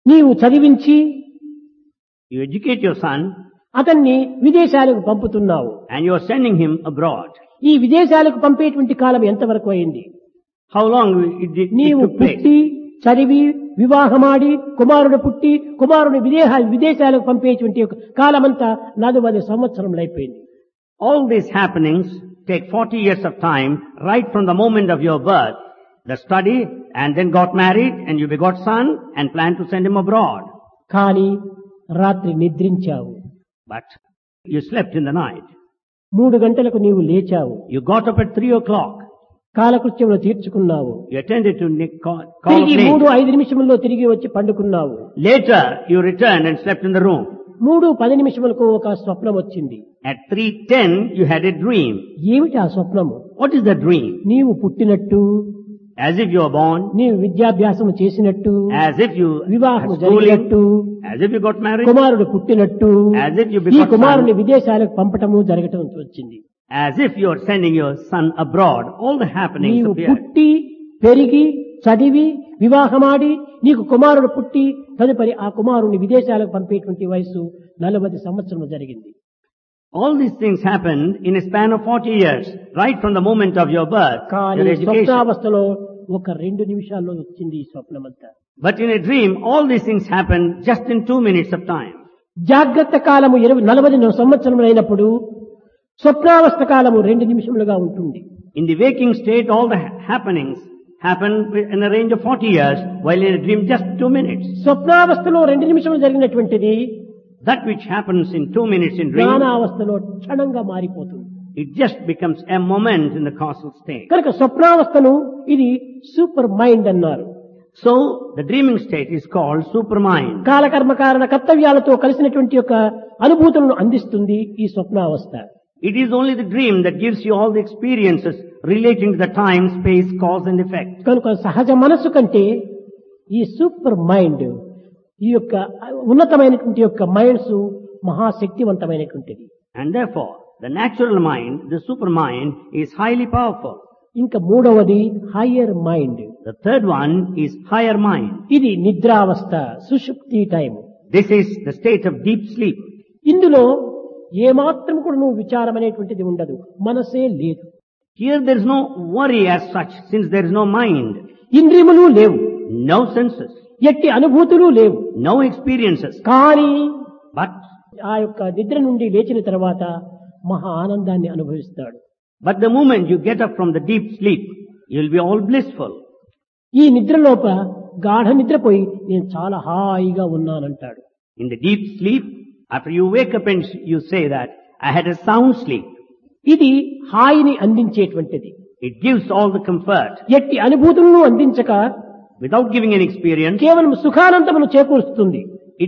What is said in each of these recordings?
నీవు చదివించి You educate your son అతన్ని విదేశాలకు పంపుతున్నావు. and you are sending him abroad. ఈ విదేశాలకు పంపేటువంటి కాలం ఎంతవరకు అయింది? How long it నీవు took place? పుట్టి చదివి వివాహమాడి కుమారుడు పుట్టి కుమారుని విదేశాలకు పంపేటువంటి కాలమంతా 40 సంవత్సరములు అయిపోయింది. All these happenings take 40 years of time, right from the moment of your birth, the study, and then got married, and you begot son, and planned to send him abroad. కానీ రాత్రి నిద్రించావు. But you slept in the night. 3 గంటలకు నీవు లేచావు. You got up at 3 o'clock. కాలకృత్యములు తీర్చుకున్నావు. You attended to call of తిరిగి nature. 3-5 నిమిషముల్లో తిరిగి వచ్చి పండుకున్నావు. Later, you returned and slept in the room. 3-10 నిమిషములకు ఒక స్వప్నం వచ్చింది. At 3:10, you had a dream. ఏమిటి ఆ స్వప్నము? What is the dream? నీవు పుట్టినట్టు, As if you were born, నీవు విద్యాభ్యాసము చేసినట్టు, as if you వివాహము had schooling, జరిగినట్టు, as if you got married, కుమారుడు పుట్టినట్టు, as if you ఈ begot కుమారుని son, విదేశాలకు పంపటము జరగటం వచ్చింది. as if you are sending your son abroad. All the happenings నీవు appear. పుట్టి పెరిగి చదివి వివాహమాడి నీకు కుమారుడు పుట్టి తదుపరి ఆ కుమారుని విదేశాలకు పంపేటువంటి వయసు 40 సంవత్సరములు జరిగింది. All these things happened in a span of 40 years, right from the moment of your birth, కానీ your education. స్వప్నావస్థలో ఒక 2 నిమిషాల్లో వచ్చింది ఈ స్వప్నమంతా. But in a dream, all these things happened just in 2 minutes of time. జాగ్రత్త కాలము 40 సంవత్సరములు అయినప్పుడు స్వప్నావస్థ కాలము 2 నిమిషములుగా ఉంటుంది. In the waking state, all the happenings happen in a range of 40 years, while in a dream just 2 minutes. స్వప్నావస్థలో 2 నిమిషములు జరిగినటువంటిది That which happens in 2 minutes in dream, జ్ఞానావస్థలో క్షణంగా మారిపోతుంది. it just becomes a moment in the causal state. కనుక స్వప్నావస్థను ఇది super mind అన్నారు. So, the dreaming state is called supermind. కాలకర్మ కారణ కర్తవ్యాలతో కలిసినటువంటి యొక్క అనుభూతులను అందిస్తుంది ఈ స్వప్నావస్థ. It is only the dream that gives you all the experiences relating to the time, space, cause and effect. కనుక సహజ మనస్సు కంటే ఈ సూపర్ మైండ్ ఈ యొక్క ఉన్నతమైనటువంటి యొక్క minds మహాశక్తివంతమైనటువంటిది. And therefore, the natural mind, the supermind, is highly powerful. ఇంకా మూడవది higher mind. The third one is higher mind. ఇది నిద్రావస్థ, సుషుప్తి time. This is the state of deep sleep. ఇందులో ఏమాత్రం కూడా నువ్వు విచారం అనేటువంటిది ఉండదు, మనసే లేదు. Here there is no worry as such, since there is no mind, ఇంద్రియములు లేవు, no senses, ఎట్టి అనుభూతులు లేవు. no experiences. కానీ But ఆ యొక్క నిద్ర నుండి లేచిన తర్వాత మహా ఆనందాన్ని అనుభవిస్తాడు. the moment you get up from the deep sleep, you will be all blissful. ఈ నిద్రలోప గాఢ నిద్రపోయి నేను చాలా హాయిగా ఉన్నానంటాడు. In the deep sleep, after you wake up and you say that, I had a sound sleep. ఇది హాయిని అందించేటువంటిది. It gives all the comfort. ఎట్టి అనుభూతులను అందించక Without giving an experience, కేవలం సుఖానందమును చేకూరుస్తుంది.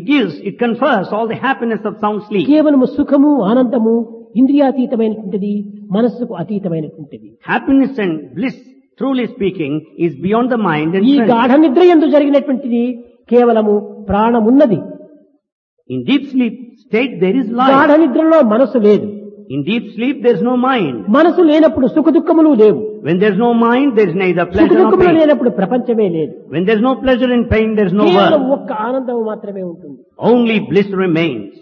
it confers all the happiness of sound sleep. కేవలము సుఖము ఆనందము ఇంద్రియాతీతమైనటువంటిది, మనస్సుకు అతీతమైనటువంటిది. Happiness and bliss, truly speaking, is beyond the mind and ఈ sense. గాఢ నిద్ర యందు జరిగినటువంటిది కేవలము ప్రాణమున్నది. In deep sleep state there is గాఢ life. నిద్రలో మనసు లేదు. In deep sleep there is no mind. మనసు లేనప్పుడు సుఖ దుఃఖములు లేవు. When there is no mind, there is neither సుఖ pleasure nor దుఃఖములు pain. లేనప్పుడు ప్రపంచమే లేదు. When there is no pleasure and pain, there is no కేవలం world. ఒక్క ఆనందము మాత్రమే ఉంటుంది. Only bliss remains.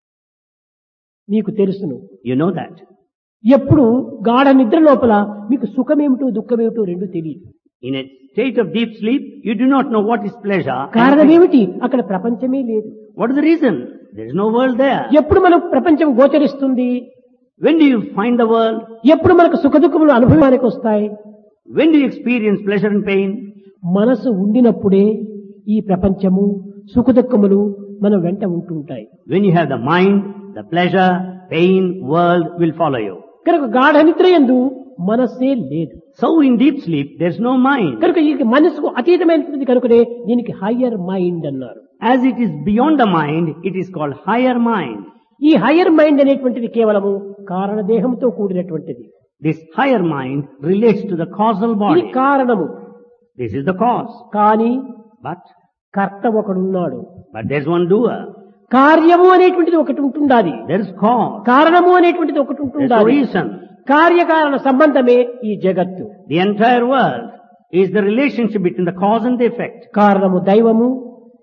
నీకు తెలుసును. You know that. ఎప్పుడు గాఢ నిద్ర లోపల మీకు సుఖమేమిటో దుఃఖమేమిటో రెండు తెలియదు. In a state of deep sleep, you do not know what is pleasure. and కారణం pain. ఏమిటి? అక్కడ ప్రపంచమే లేదు. What is the reason? There is no world there. ఎప్పుడు మనకు ప్రపంచం గోచరిస్తుంది? When do you find the world? ఎప్పుడు మనకు సుఖ దుఃఖములు అనుభవానికి వస్తాయి? When do you experience pleasure and pain? మనసు ఉండినప్పుడే ఈ ప్రపంచము సుఖ దుఃఖములు మన వెంట ఉంటుంటాయి. When you have the mind, the pleasure, pain, world will follow you. కనుక గాఢ నిద్ర యందు మనస్సే లేదు. So in deep sleep, there is no mind. కనుక ఈ మనసుకు అతీతమైనటువంటి కనుకనే దీనికి హయ్యర్ మైండ్ అన్నారు. As it is beyond the mind, it is called higher mind. ఈ హయ్యర్ మైండ్ అనేటువంటిది కేవలము కారణదేహంతో కూడినటువంటిది. This higher mind relates to the causal ఇది body. కారణము. This is the cause. కానీ But కర్త ఒకడున్నాడు. there's one doer. కార్యము అనేటువంటిది ఒకటి ఉంటుండాలి. There is cause. కారణము అనేటువంటిది ఒకటి There's a ఉంటుండాలి. reason. కార్యకారణ సంబంధమే ఈ జగత్తు. The entire world is the relationship between the cause and the effect. కారణము దైవము,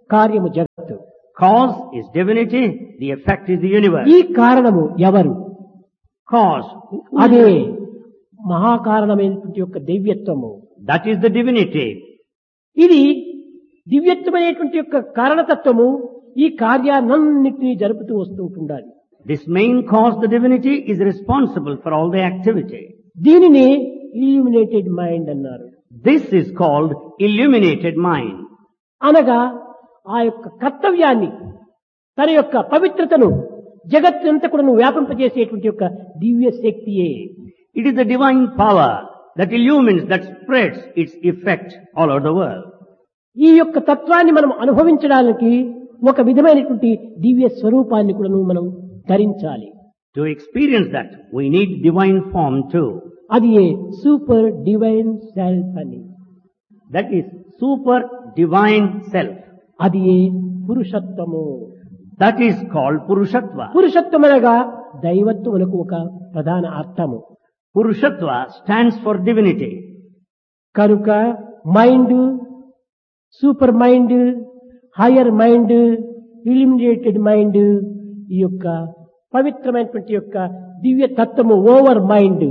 కార్యము జగత్తు. Cause is divinity, the effect is the universe. ఈ కారణము ఎవరు? Cause, అదే మహాకారణమైనటువంటి యొక్క దివ్యత్వము. that is the divinity. ఇది దివ్యత్వమైనటువంటి యొక్క కారణతత్వము ఈ కార్యాలన్నింటినీ జరుపుతూ వస్తూ ఉంటుండాలి. This main cause, the divinity, is responsible for all the activity. దీనిని ఇల్యూమినేటెడ్ మైండ్ అన్నారు. This is called illuminated mind. అనగా ఆ యొక్క కర్తవ్యాన్ని తన యొక్క పవిత్రతను జగత్తంతా కూడా వ్యాపింపజేసేటువంటి యొక్క దివ్య శక్తియే. It is the divine power that illumines, that spreads its effect all over the world. ఈ యొక్క తత్వాన్ని మనం అనుభవించడానికి ఒక విధమైనటువంటి దివ్య స్వరూపాన్ని కూడా మనం ధరించాలి. To experience that, we need divine form too. అది సూపర్ డివైన్ సెల్ఫ్ అని. That is super divine self. అది పురుషత్వము. That is called Purushatva. పురుషత్వం అనగా దైవత్వమునకు ఒక ప్రధాన అర్థము. Purushatva stands for divinity. కనుక mind, super mind, higher mind, illuminated mind, ఈ యొక్క పవిత్రమైనటువంటి యొక్క దివ్య తత్వము over mind.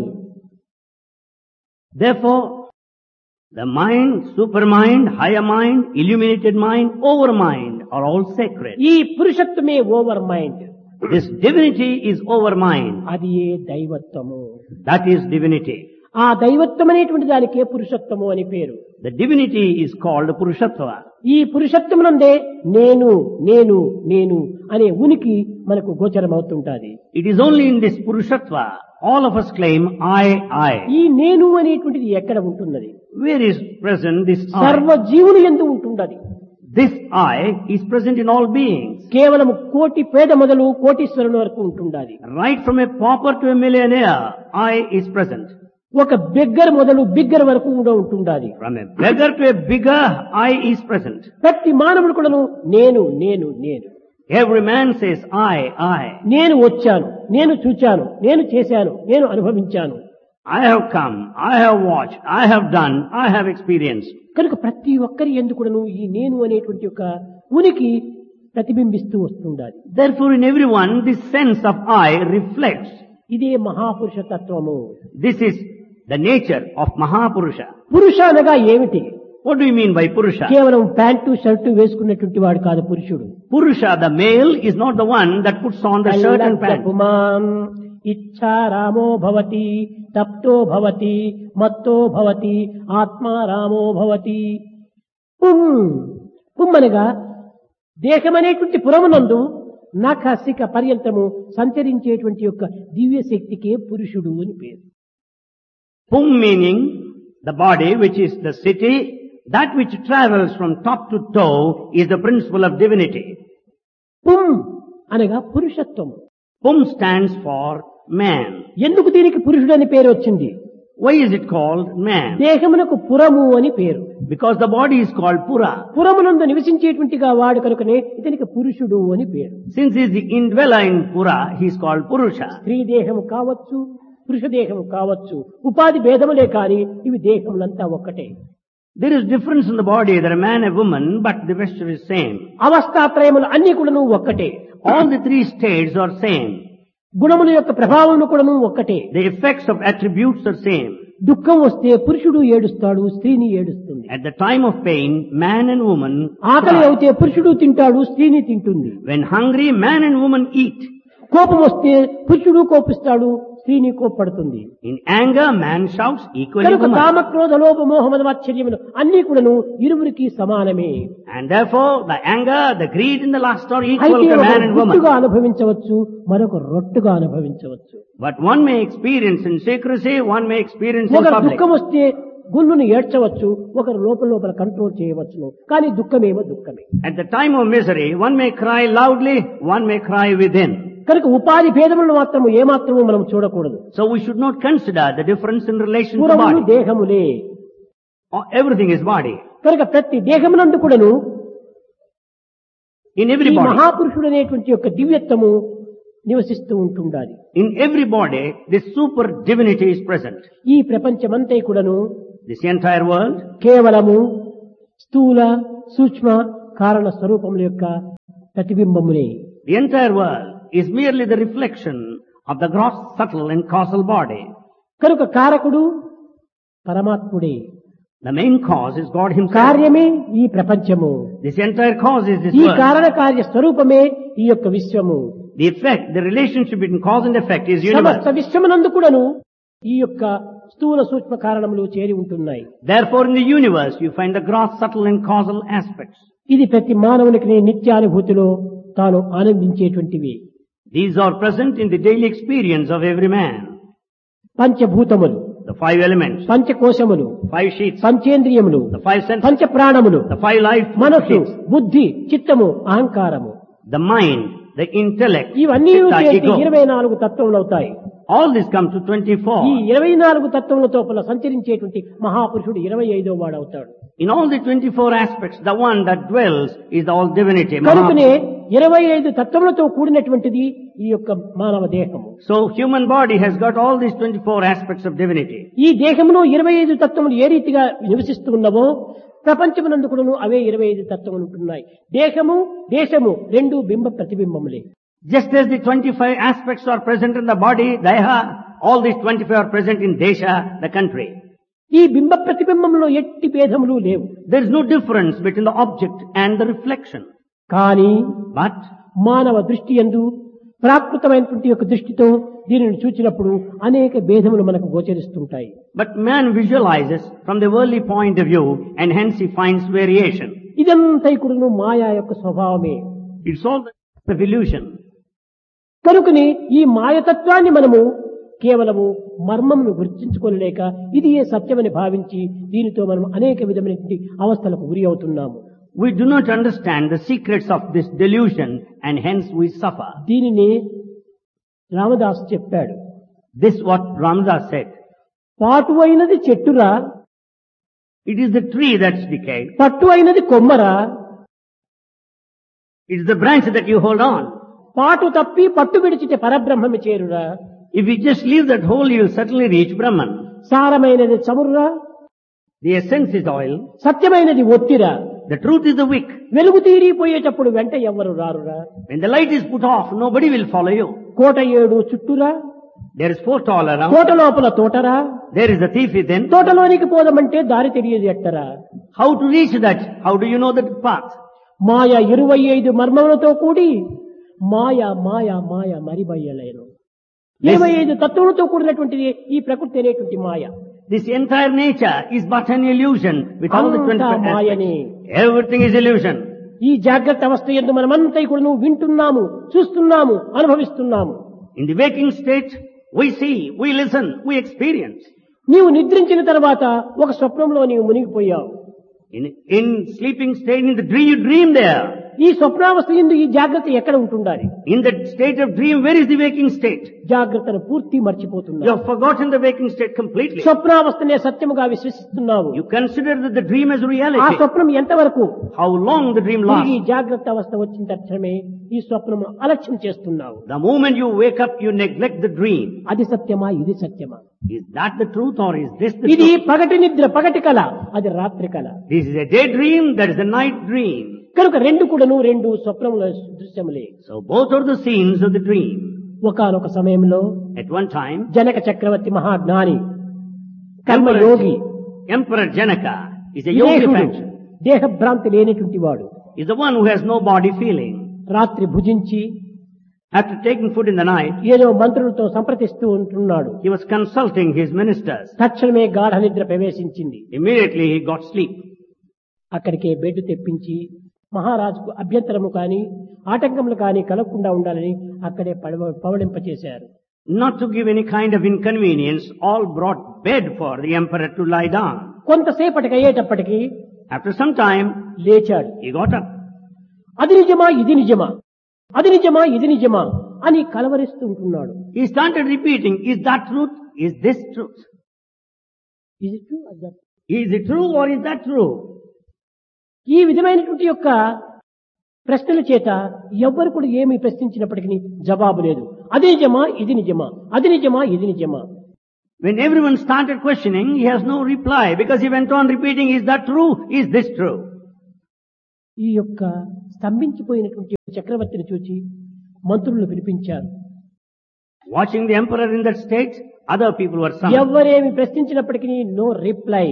Therefore, the mind, supermind, higher mind, illuminated mind, overmind are all sacred. ఈ పురుషత్వమే over mind. This divinity is overmind. అది దైవత్వము. That is divinity. ఆ దైవత్వం అనేటువంటి దానికే పురుషత్వము అని పేరు. The divinity is called Purushatva. ఈ పురుషత్వమునందే నేను నేను నేను అనే ఉనికి మనకు గోచరమవుతుంటాది. It is only in this Purushatva all of us claim I. ఈ నేను అనేటువంటిది ఎక్కడ ఉంటున్నది? Where is present this సర్వ I? జీవులు యందు ఉంటున్నది. This I is present in all beings. కేవలం కోటి పేద మొదలు కోటీశ్వరుని వరకు ఉంటుండాలి. Right from a pauper to a millionaire, I is present. ఒక బిగ్గర్ మొదలు బిగ్గర్ వరకు కూడా ఉంటుండాలి. From a beggar to a bigger, I is present. ప్రతి మానవుడు కూడాను నేను నేను నేను. Every man says I. నేను వచ్చాను, నేను చూచాను, నేను చేశాను, నేను అనుభవించాను. I have come, I have watched, I have done, I have experienced. కనుక ప్రతి ఒక్కరి యందు కూడాను ఈ నేను అనేటువంటి ఒక ఉనికి ప్రతిబింబిస్తూ వస్తుండాలి. Therefore in everyone this sense of I reflects. ఇదే మహాపురుష తత్వము. This is the nature of Mahapurusha. పురుష అనగా ఏమిటి? What do you mean by Purusha? కేవలం ప్యాంటు షర్టు వేసుకున్నటువంటి వాడు కాదు పురుషుడు. Purusha, the male, is not the one that puts on the shirt and pants. పుమాన్ ఇచ్చా రామో భవతి, తప్తో భవతి, మత్తో భవతి, ఆత్మా రామో భవతి. పుమ్మనగా దేహమనేటువంటి పురమునందు నఖసిక పర్యంతము సంచరించేటువంటి యొక్క దివ్య శక్తికే పురుషుడు అని పేరు. Pum meaning the body, which is the city, that which travels from top to toe is the principle of divinity. పుం అనగా పురుషత్వము. Pum stands for man. ఎందుకు దీనికి పురుషుడు అని పేరు వచ్చింది? Why is it called man? దేహమునకు పురము అని పేరు. Because the body is called Pura. పురమునందు నివసించేటువంటిగా వాడు కనుకనే ఇతనికి పురుషుడు అని పేరు. Since he is the indweller in Pura, he is called Purusha. స్త్రీ దేహము కావచ్చు, పురుష దేహము కావచ్చు, ఉపాధి భేదములే కాని ఇవి దేహములంతా ఒక్కటే. There is difference in the body, there are man and woman, but the vesture is same. అవస్థాత్రయములు అన్ని కూడాను ఒక్కటే. All the three states are same. గుణముల యొక్క ప్రభావములు కూడాను ఒక్కటే. The effects of attributes are same. దుఃఖం వస్తే పురుషుడు ఏడుస్తాడు, స్త్రీని ఏడుస్తుంది. At the time of pain, man and woman ఆకలి cry. అయితే పురుషుడు తింటాడు, స్త్రీని తింటుంది. When hungry, man and woman eat. కోపం వస్తే పురుషుడు కోపిస్తాడు, స్త్రీని కోప్పడుతుంది. In anger, man shouts, equally కనుక woman. కామ క్రోధ లోభ మోహ మద మాత్సర్యములు అన్ని కూడాను ఇరువురికి సమానమే. And therefore, the anger, the greed and the lust are equal అయితే to ఒక man and గుట్టుగా woman. అనుభవించవచ్చు, మరొక రొట్టుగా అనుభవించవచ్చు. But one may experience in secrecy, one may experience in ఒకరు public. దుఃఖం వస్తే గుళ్ళును ఏడ్చవచ్చు, ఒకరు లోపల కంట్రోల్ చేయవచ్చును. కానీ దుఃఖమేమో దుఃఖమే. At the time of misery, one may cry loudly, one may cry within. కనుక ఉపాధి భేదములను మాత్రము ఏమాత్రము మనం చూడకూడదు. So we should not consider the difference in relation to పురములు body. దేహములే. Everything is body. కనుక ప్రతి దేహమునందు కూడాను In ఈ every body. మహాపురుషుడు అనేటువంటి యొక్క దివ్యత్వము నివసిస్తూ ఉంటుండాలి. In every body, this super divinity is present. ఈ ప్రపంచమంతా కూడాను This entire world, కేవలము స్థూల, సూక్ష్మ, కారణ స్వరూపముల యొక్క ప్రతిబింబమునే. The entire world is merely the reflection of the gross, subtle and causal body. కనుక కారకుడు పరమాత్ముడే. The main cause is God himself. కార్యమే ఈ ప్రపంచము. This entire cause is this ఈ world. కారణ కార్య స్వరూపమే ఈ యొక్క విశ్వము. The effect, the relationship between cause and effect is universe. సమస్త విశ్వమునందు కూడాను ఈ యొక్క స్థూల సూక్ష్మ కారణములు చేరి ఉంటున్నాయి. Therefore in the universe you find the gross, subtle and causal aspects. ఇది ప్రతి మానవునికి నిత్యానుభూతిలో తాను ఆనందించేటువంటివి. These are present in the daily experience of every man. పంచభూతములు, The 5 elements, పంచకోశములు, 5 sheets, పంచేంద్రియములు, the 5 senses, పంచ ప్రాణములు, the 5 life మనస్సు, sheets, బుద్ధి, చిత్తము, అహంకారము, the mind, the intellect, ఇవన్నీ chitta, ego. 24 తత్వములు అవుతాయి. All this comes to ఈ 24. 24 తత్వముల తోపల సంచరించేటువంటి మహాపురుషుడు 25వ వాడు అవుతాడు. In all the 24 aspects, the one that dwells is the all divinity. కనుకనే 25 తత్వములతో కూడినటువంటిది ఈ యొక్క మానవ దేహము. So human body has got all these 24 aspects of divinity. ఈ దేహములో 25 తత్వములు ఏ రీతిగా నివసిస్తూ ఉన్నవో ప్రపంచమునందు కూడాను అవే 25 తత్వములు ఉంటున్నాయి. దేహము, దేశము రెండు బింబ ప్రతిబింబములే. Just as the 25 aspects are present in the body, Deha, all these 25 are present in Desha, the country. ఈ బింబ ప్రతిబింబంలో ఎట్టి భేదములు లేవు. There is no difference between the object and the reflection. కానీ But మానవ దృష్టి యందు ప్రాకృతమైనటువంటి యొక్క దృష్టితో దీనిని చూచినప్పుడు అనేక భేదములు మనకు గోచరిస్తుంటాయి. man visualizes from the worldly point of view and hence he finds variation. ఇదంతా కూడాను మాయా యొక్క స్వభావమే. It's all the illusion. కనుకని ఈ మాయతత్వాన్ని మనము కేవలము మర్మమును గుర్తించుకోలేక ఇది ఏ సత్యమని భావించి దీనితో మనం అనేక విధమైనటువంటి అవస్థలకు గురి అవుతున్నాము. We do not understand the secrets of this delusion and hence we suffer. దీనిని రామదాసు చెప్పాడు. This what Ramdas said. పాటు అయినది చెట్టురా, It is the tree that's decayed. పట్టు అయినది కొమ్మరా, It is the branch that you hold on. పాటు తప్పి పట్టు విడిచితే పరబ్రహ్మమి చేరురా, If you just leave that hole, you will certainly reach Brahman. సారమైనది చమురురా, The essence is oil. సత్యమైనది ఒత్తిరా, The truth is the wick. వెలుగు తీరిపోయేటప్పుడు వెంట ఎవ్వరు రారురా, When the light is put off, nobody will follow you. కోట ఏడు చుట్టురా, There is 4 all around. కోట లోపల తోటరా, There is a thief within. తోటలోనికి పోదామంటే దారి తెలియదు ఎట్టరా. How to reach that? How do you know the path? మాయ 25 మర్మములతో కూడి మాయ మాయ మాయ మరిబయ్యలేను. 25 తత్వములతో కూడినటువంటిది ఈ ప్రకృతి అనేటువంటి మాయ. This entire nature is but an illusion with all the 25 అంతా మాయనే. aspects. Everything is illusion. ఈ జాగ్రత్త అవస్థ యందు మనమంతా కూడా వింటున్నాము, చూస్తున్నాము, అనుభవిస్తున్నాము. In the waking state, we see, we listen, we experience. నీవు నిద్రించిన తర్వాత ఒక స్వప్నంలో నీవు మునిగిపోయావు. In sleeping state, in the dream, you dream there. ఈ స్వప్నావస్థ యందు ఈ జాగ్రత్త ఎక్కడ ఉంటుండాలి? In that state of dream, where is the waking state? జాగ్రత్తను పూర్తి You మర్చిపోతున్నావు. have forgotten the waking state completely. స్వప్నావస్థనే సత్యముగా విశ్వసిస్తున్నావు. You consider that the dream as ఆ reality. స్వప్నం ఎంతవరకు? How long the dream ఈ lasts. జాగ్రత్త అవస్థ వచ్చిన తక్షణమే ఈ స్వప్నము అలక్ష్యం చేస్తున్నావు. The moment you wake up, you neglect the dream. అది సత్యమా, ఇది సత్యమా? Is that the truth or is this the ఇది truth? పగటి నిద్ర, పగటి కళ, అది రాత్రి కళ. This is a daydream, that is a night dream. కనుక రెండు కూడాను రెండు స్వప్నముల దృశ్యములే. So both are the scenes of the dream. ఒకానొక సమయంలో At one time, జనక చక్రవర్తి మహాజ్ఞాని, కర్మయోగి, Emperor Janaka is a yogi విదేహుడు, faction. దేహభ్రాంతి లేనటువంటి వాడు Is the one who has no body feeling. రాత్రి భుజించి After taking food in the night, ఏదో మంత్రులతో సంప్రదిస్తూ ఉంటున్నాడు. he was consulting his ministers. తక్షణమే గాఢ నిద్ర ప్రవేశించింది. Immediately he got sleep. అక్కడికే బెడ్ తెప్పించి మహారాజుకు అభ్యంతరము కాని ఆటంకములు కాని కలగకుండా ఉండాలని అక్కడే పవళింపచేశారు. Not to give any kind of inconvenience, all brought bed for the emperor to lie down. కొంతసేపటికి అయ్యేటప్పటికి After some time, లేచాడు. he got up. అది నిజమా, ఇది నిజమా, అది నిజమా, ఇది నిజమా అని కలవరిస్తూ ఉంటున్నాడు. He started repeating, is that truth? Is this truth? Is it true? Is it true or is that true? ఈ విధమైనటువంటి యొక్క ప్రశ్నల చేత ఎవ్వరు కూడా ఏమి ప్రశ్నించినప్పటికీ జవాబు లేదు. అది నిజమా, ఇది నిజమా, అది నిజమా, ఇది నిజమా. When everyone started questioning, he has no reply because he went on repeating, is that true? Is this true? ఈ యొక్క స్తంభించిపోయినటువంటి చక్రవర్తిని చూచి మంత్రులను పిలిపించారు. Watching the emperor in that state, other people were summoned. ఎవరేమి ప్రశ్నించినప్పటికీ no reply.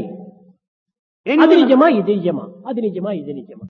అది నిజమా ఇది నిజమా, అది నిజమా ఇది నిజమా.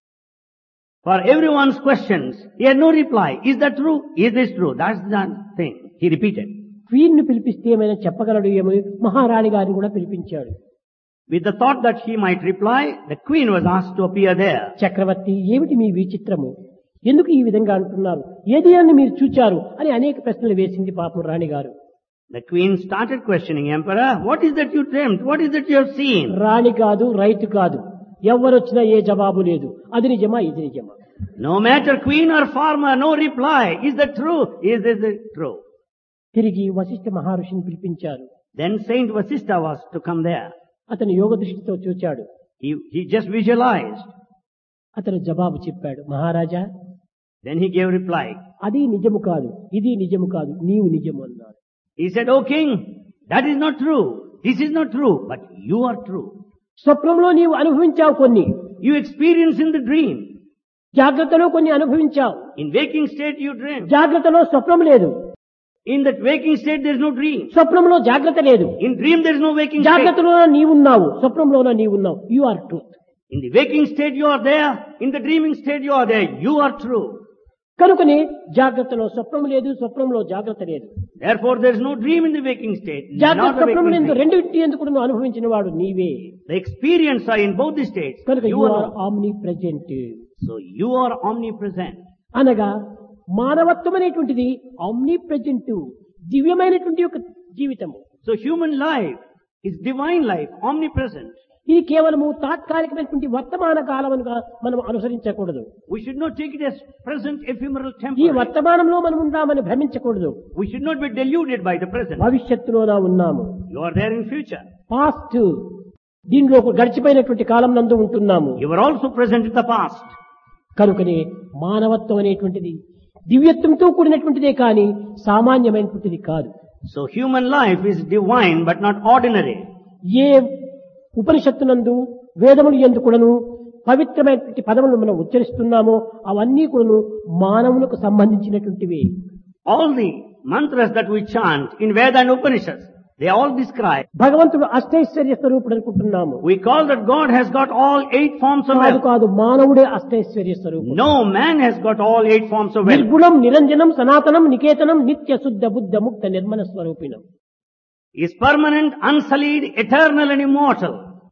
For everyone's questions, he had no reply. Is that true? Is this true? That's the thing. He repeated. Queen ను పిలిపిస్తే ఏమైనా చెప్పగలడు ఏమో, మహారాణి గారిని కూడా పిలిపించాడు. With the thought that he might reply, the queen was asked to appear there. చక్రవర్తి, ఏమిటి మీ విచిత్రము, ఎందుకు ఈ విధంగా అంటున్నారు, ఏది అని మీరు చూచారు అని అనేక ప్రశ్నలు వేసింది పాపం రాణి గారు. The queen started questioning emperor, what is that you dreamt? What is that you have seen? రాణి కాదు, రైతు కాదు, ఎవరొచ్చినా ఏ జవాబు లేదు, అది నిజమా ఇది నిజమా. No matter queen or farmer, no reply. Is that true? Is this true? తిరిగి వశిష్ఠ మహర్షిని పిలిపించారు. Then Saint Vasishtha was to come there. అతను యోగ దృష్టితో చూచాడు. He just visualized. అతను జవాబు చెప్పాడు, మహారాజా. Then he gave reply. అది నిజము కాదు, ఇది నిజము కాదు, నీవు నిజము అన్నాడు. He said, O king, that is not true. This is not true, but you are true. స్వప్నంలో నీవు అనుభవించావు కొన్ని, You experience in the dream. జాగ్రత్తలో కొన్ని అనుభవించావు. In waking state you dream. జాగ్రత్తలో స్వప్నం లేదు, In that waking state there is no dream. స్వప్నంలో జాగ్రత్త లేదు. In dream there is no waking state. జాగ్రత్తలోన నీవున్నావు, స్వప్నంలోన నీవున్నావు. You are truth. In the waking state you are there. In the dreaming state you are there. You are true. కనుకనే జాగ్రత్తలో స్వప్నం లేదు, స్వప్నంలో జాగ్రత్త లేదు. Therefore there is no dream in the waking state. జాగ్రత్త Not the స్వప్నం waking ఎందు state. రెండింటి ఎందుకు నువ్వు అనుభవించిన వాడు నీవే. The experience are in both the states. కనుక You you are are. Omni present. So you are omnipresent. అనగా మానవత్వం అనేటువంటిది ఆమ్ని ప్రెజెంట్, దివ్యమైనటువంటి ఒక జీవితము. So human life is divine life, omnipresent. ఇది కేవలము తాత్కాలికమైనటువంటి వర్తమాన కాలముగా మనం అనుసరించకూడదు. We should not take it as present, ephemeral, ఈ temporary. వర్తమానంలో మనం ఉన్నామని భ్రమించకూడదు. We should not be deluded by the present. భవిష్యత్తులోనా ఉన్నాము, You are there in future. Past దీనిలో ఒక గడిచిపోయినటువంటి కాలం నందు ఉంటున్నాము. You were also present in the past. కనుకనే మానవత్వం అనేటువంటిది దివ్యత్వంతో కూడినటువంటిదే కానీ సామాన్యమైనటువంటిది కాదు. So human life is divine but not ordinary. ఏ ఉపనిషత్తునందు వేదములు యందు కూడాను పవిత్రమైనటువంటి పదములను మనం ఉచ్చరిస్తున్నామో అవన్నీ కూడాను మానవులకు సంబంధించినటువంటివి. All the mantras that we chant in Veda and Upanishads, they all describe. భగవంతుడు అష్టైశ్వర్య స్వరూపుడు అనుకుంటున్నాము. We call that God has got all 8 forms of కాదు wealth. కాదు, మానవుడే అష్టైశ్వర్య స్వరూపుడు. No man has got all 8 forms of wealth. నిర్గుణం నిరంజనం సనాతనం నికేతనం నిత్య శుద్ధ బుద్ధ ముక్త Nirmala స్వరూపిణం. He is permanent, unsullied, eternal and immortal.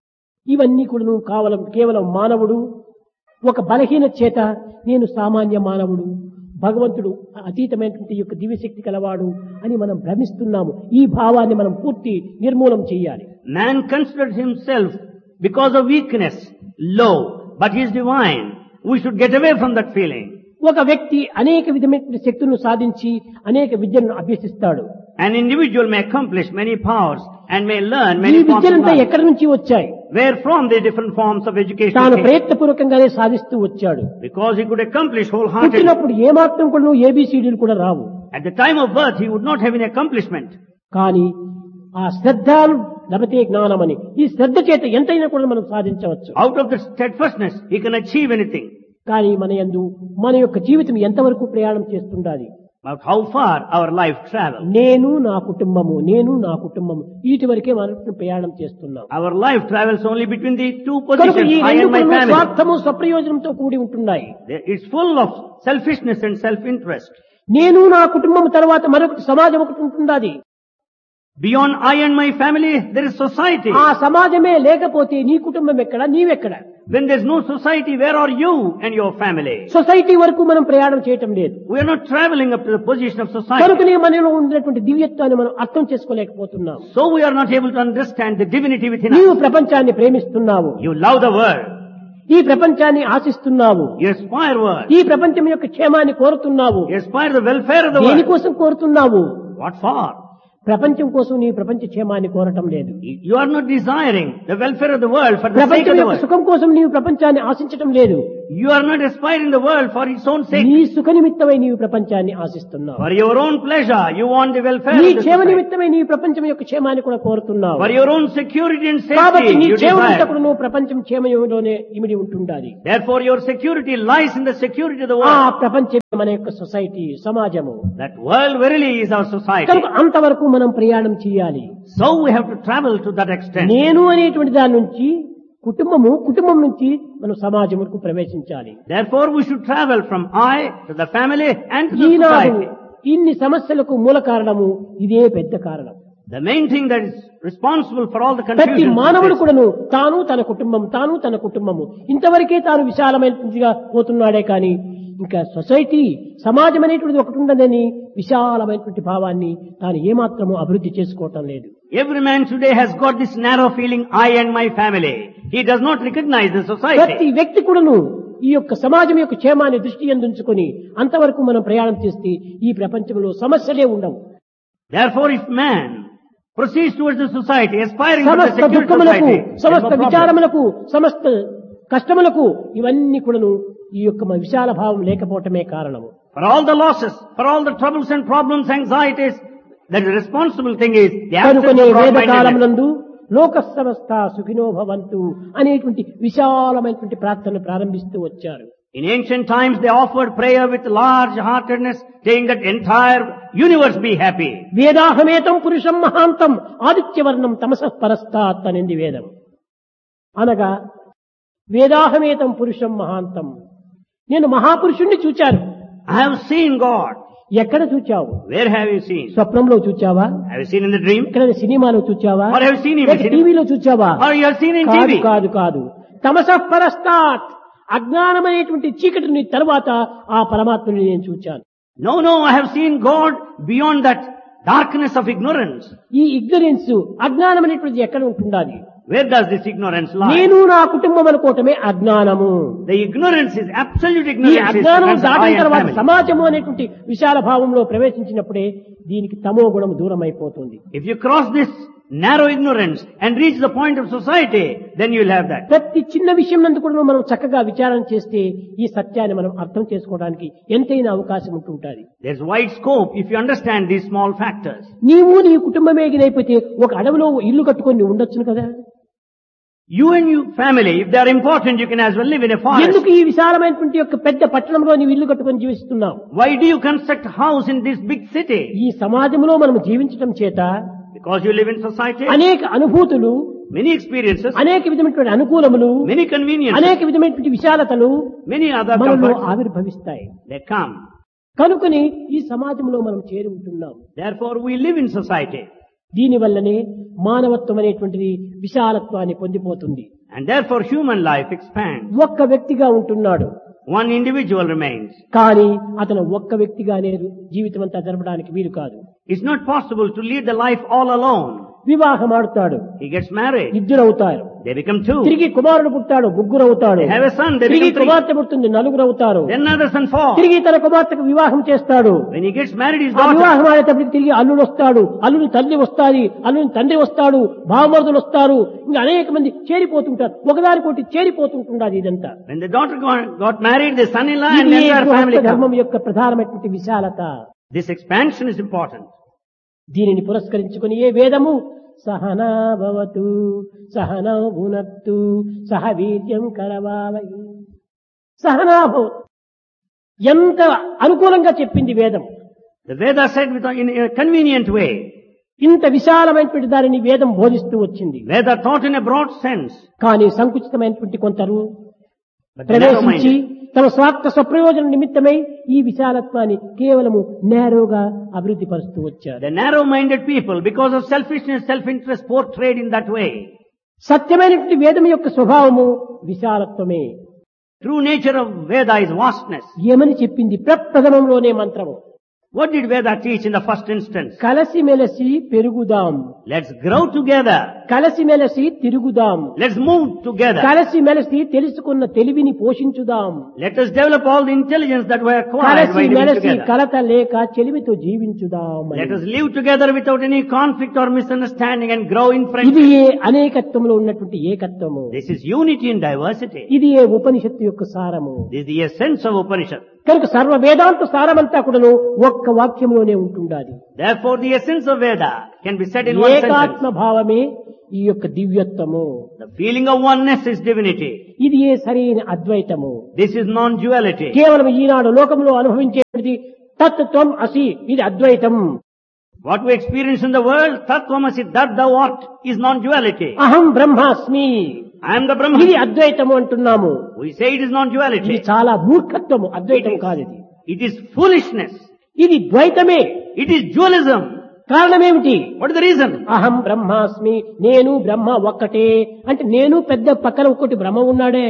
ఇవన్నీ కూడా కేవలం మానవుడు ఒక బలహీన చేత నేను సామాన్య మానవుడు, భగవంతుడు అతీతమైనటువంటి యొక్క దివ్యశక్తి కలవాడు అని మనం భ్రమిస్తున్నాము. ఈ భావాన్ని మనం పూర్తి నిర్మూలం చేయాలి. Man considers himself because of weakness low, but he is divine. We should get away from that feeling. ఒక వ్యక్తి అనేక విధమైన శక్తులను సాధించి అనేక విద్యలను అభ్యసిస్తాడు. An individual may accomplish many powers and may learn ఈ many forms of విద్యలంతా knowledge. ఎక్కడి నుంచి వచ్చాయి? Where from the different forms of education తాను came? ప్రయత్నపూర్వకంగానే సాధిస్తూ వచ్చాడు. Because he could accomplish wholeheartedly. పుట్టినప్పుడు ఏమాత్రం కూడా ఏబిసిడీలు కూడా రావు. At the time of birth, he would not have any accomplishment. కానీ ఆ శ్రద్ధ లభతే జ్ఞానమని, ఈ శ్రద్ధ చేత ఎంతైనా కూడా మనం సాధించవచ్చు. Out of the steadfastness, he can achieve anything. కానీ మన యొక్క జీవితం ఎంతవరకు ప్రయాణం చేస్తుండాలి? But how far our life travels? నేను నా కుటుంబము, నేను నా కుటుంబము, వీటి వరకే మనం ప్రయాణం చేస్తున్నాం. Our life travels only between the two కనుక positions, ఈ I and my రెండు family. స్వార్థము స్వప్రయోజనంతో కూడి ఉంటున్నాయి. It's full of selfishness and self-interest. నేను నా కుటుంబం తర్వాత మరొకటి సమాజం ఒకటి ఉంటున్నది. Beyond I and my family, there is society. ఆ సమాజమే లేకపోతే నీ కుటుంబం ఎక్కడ, నీవెక్కడ? When there's no society, where are you and your family? Society వరకు మనం ప్రయాణం చేయటం లేదు. We are not traveling up to the position of society. కనుకనే మనలో ఉన్నటువంటి దివ్యత్వాన్ని మనం అర్థం చేసుకోలేకపోతున్నాం. So we are not able to understand the divinity within నీవు us. ప్రపంచాన్ని ప్రేమిస్తున్నావు, You love the world. ఈ ప్రపంచాన్ని ఆశిస్తున్నావు, You aspire world. ఈ ప్రపంచం యొక్క క్షేమాన్ని కోరుతున్నావు. You aspire the welfare of the world. దేనికోసం కోరుతున్నావు? What for? ప్రపంచం కోసం నీ ప్రపంచ క్షేమాన్ని కోరటం లేదు. You are not desiring the welfare of the world for the sake ప్రపంచం of the యొక్క world. సుఖం కోసం నీవు ప్రపంచాన్ని ఆశించటం లేదు. You are not aspiring the world for its own sake. నీ సుఖ నిమిత్తమై నీవు ప్రపంచాన్ని ఆశిస్తున్నావు. For your own pleasure, you want the welfare నీ of the క్షేమ society. నిమిత్తమై నీ ప్రపంచం యొక్క క్షేమాన్ని కూడా కోరుతున్నావు. For your own security and కాబట్టి safety, నీ you క్షేమం desire. అంతకుడు నువ్వు ప్రపంచం క్షేమంలోనే ఇమిడి ఉంటుండాలి. Therefore, your security lies in the security of the ఆ world. ప్రపంచం మన యొక్క సొసైటీ, సమాజము. That world verily is our society. కనుక అంతవరకు మనం ప్రయాణం చేయాలి. So we have to travel to that extent. నేను అనేటువంటి దాని నుంచి కుటుంబం నుంచి మనం సమాజముకు ప్రవేశించాలి. Therefore, we should travel from I to the family and to the Eenadu society. ఇన్ని సమస్యలకు మూల కారణము ఇదే పెద్ద కారణం. The main thing that is responsible for all the ప్రతి confusion మానవుడు కూడాను తాను తన కుటుంబము ఇంతవరకే తాను విశాలమైనదిగా పోతున్నాడే కానీ ఇంకా సొసైటీ, సమాజం అనేటువంటిది ఒకటి ఉండదని విశాలమైనటువంటి భావాన్ని తాను ఏమాత్రము అభివృద్ధి చేసుకోవటం లేదు. Every man today has got this narrow feeling, I and my family. He does not recognize the ప్రతి society. వ్యక్తి కూడాను ఈ యొక్క సమాజం యొక్క క్షేమాన్ని దృష్టి యందుంచుకొని అంతవరకు మనం ప్రయాణం చేస్తే ఈ ప్రపంచంలో సమస్యలే ఉండవు. Therefore, if man proceeds towards the society, aspiring to the సమస్త secure దుఃఖములకు, society, there is సమస్త no problem. విచారములకు, సమస్త కష్టములకు ఇవన్నీ కూడాను ఈ యొక్క విశాల భావం లేకపోవటమే కారణము. For all the losses, for all the troubles and problems, anxieties, the responsible thing is the absence కనుకనే of వేద broad-mindedness. కాలమునందు లోక సమస్త సుఖినో భవంతు అనేటువంటి విశాలమైనటువంటి ప్రార్థన ప్రారంభిస్తూ వచ్చారు. In ancient times, they offered prayer with large-heartedness, saying that entire universe be happy. వేదాహమేతం పురుషం మహాంతం ఆదిత్యవర్ణం తమసః పరస్తాత్ అనింది వేదం. అనగా వేదాహమేతం పురుషం మహాంతం, నేను మహాపురుషుణ్ణి చూచాను. I have seen God. ఎక్కడ చూచావు? Where have you seen? స్వప్నంలో చూచావా? Have you seen in the dream? ఎక్కడ సినిమాలో చూచావా? Or have you seen him in cinema? టీవీలో చూచావా? Or you have seen in కాదు TV? కాదు కాదు. తమసః పరస్తాత్, అజ్ఞానమనేటువంటి చీకటిని తర్వాత ఆ పరమాత్మని నేను చూచాను. No, I have seen God beyond that darkness of ignorance. ఈ ఇగ్నరెన్స్, అజ్ఞానం అనేటువంటిది ఎక్కడ ఉంటుండాలి? Where does this ignorance lie? నేను నా కుటుంబం అనుకోవటమే అజ్ఞానము. The ignorance is absolute ఈ ignorance. అజ్ఞానం Is I దాటిన and తర్వాత family. సమాజము అనేటువంటి విశాల భావంలో ప్రవేశించినప్పుడే దీనికి తమో గుణం దూరం అయిపోతుంది. If you cross this narrow ignorance and reach the point of society, then you will have that. ప్రతి చిన్న విషయం నందు కూడా మనం చక్కగా విచారణ చేస్తే ఈ సత్యాన్ని మనం అర్థం చేసుకోవడానికి ఎంతైనా అవకాశం ఉంటుంటుంది. There's wide scope if you understand these small factors. నీవు నీ కుటుంబమే ఎగిరైపోతే ఒక అడవిలో ఇల్లు కట్టుకొని ఉండొచ్చును కదా. You and your family, if they are important, you can as well live in a forest. ఎందుకు ఈ విశాలమైనటువంటి యొక్క పెద్ద పట్టణంలో నీవు ఇల్లు కట్టుకొని జీవిస్తున్నావు? Why do you construct a house in this big city? ఈ సమాజంలో మనం జీవించడం చేత Because you live in society. అనేక అనుభూతులు, Many experiences, అనేక విధమైనటువంటి అనుకూలములు, many conveniences, అనేక విధమైనటువంటి విశాలతలు many other మనలో comforts, ఆవిర్భవిస్తాయి. they come. కనుకని ఈ సమాజంలో మనం చేరి ఉంటున్నాం. Therefore, we live in society. దీనివల్లనే మానవత్వం అనేటువంటిది విశాలత్వాన్ని పొందిపోతుంది. And therefore, human life expands. ఒక్క వ్యక్తిగా ఉంటున్నాడు, One individual remains. కానీ అతను ఒక్క వ్యక్తిగానే జీవితం అంతా జరపడానికి వీలు కాదు. It's not possible to lead the life all alone. వివాహం ఆడుతాడు, He gets married. ఇద్దరవుతారు. They become two. తిరిగి కుమారుడు పుట్టాడు, ముగ్గురవుతాడు. They have a son. They తిరిగి become three. కుమార్తె పుడుతుంది, నలుగురవుతారు. Then another son, four. తిరిగి తన కుమార్తెకు వివాహం చేస్తాడు. When he gets married, his ఆ daughter. వివాహం ఆడేటప్పటికి తిరిగి అల్లుడు వస్తాడు, అల్లుని తల్లి వస్తాది, అల్లుని తండ్రి వస్తాడు, భావమరుదులు వస్తారు, ఇంకా అనేక మంది చేరిపోతుంటారు. ఒకదానికొకటి చేరిపోతుంటున్నది ఇదంతా. When the daughter got married, the son-in-law and ఇది the entire family గృహస్థ ధర్మం come. యొక్క ప్రధానమైనటువంటి విశాలత. This expansion is important. దీనిని పురస్కరించుకుని ఏ వేదము సహనా భవతు సహనౌ భునత్తు సహ వీర్యం కరవావై సహనా భవతు, ఎంత అనుకూలంగా చెప్పింది వేదం. The Veda said in a convenient way. ఇంత విశాలమైనటువంటి దానిని వేదం బోధిస్తూ వచ్చింది. Veda taught in a broad sense. కానీ సంకుచితమైనటువంటి కొందరు But the ప్రవేశించి narrow-minded, తమ స్వార్థ స్వప్రయోజన నిమిత్తమై ఈ విశాలత్వాన్ని కేవలము నేరోగా అభివృద్ధి పరుస్తూ వచ్చారు. the narrow-minded people, because of selfishness, self-interest, portrayed in that way. సత్యమైనటువంటి వేదం యొక్క స్వభావము విశాలత్వమే. True nature of Veda is vastness. ఏమని చెప్పింది ప్రప్రథమంలోనే మంత్రము. What did Veda teach in the first instance? కలసిమెలసి పెరుగుదాం, Let's grow together. కలసిమెలసి తిరుగుదాం, Let's move together. కలసిమెలసి తెలుసుకున్న తెలివిని పోషించుదాం, Let us develop all the intelligence that we acquired by living కలసిమెలసి together. కలత లేక చెలిమితో జీవించుదాం. Let us live together without any conflict or misunderstanding and grow in ఇది friendship. ఏ అనేకత్వంలో ఉన్నటువంటి ఏకత్వము. This is unity in diversity. ఇది ఏ ఉపనిషత్తు యొక్క సారము. This is the essence of Upanishad. కనుక సర్వ వేదాంత సారమంతా కూడాను ఒక్క వాక్యంలోనే ఉంటుండాలి. Therefore, the essence of Veda can be said in one ఏకాత్మ sentence. భావమే ఈ యొక్క దివ్యత్వము. The feeling of oneness is divinity. ఇది ఏ సరైన అద్వైతము. This is non-duality. కేవలం ఈనాడు లోకంలో అనుభవించేది తత్వం అసి, ఇది అద్వైతం. What we experience in the world, Tattvamasi, that thou art, is non-duality. అహం బ్రహ్మాస్మి, I am the ఇది Brahman. అద్వైతము అంటున్నాము. We say it is ఇది non-duality. చాలా మూర్ఖత్వము, అద్వైతం కాదు ఇది. It is foolishness. ఇది ద్వైతమే. It is dualism. కారణమేమిటి? What is the reason? అహం బ్రహ్మాస్మి, నేను బ్రహ్మ ఒక్కటే అంటే నేను పెద్ద పక్కన ఒక్కటి బ్రహ్మ ఉన్నాడే.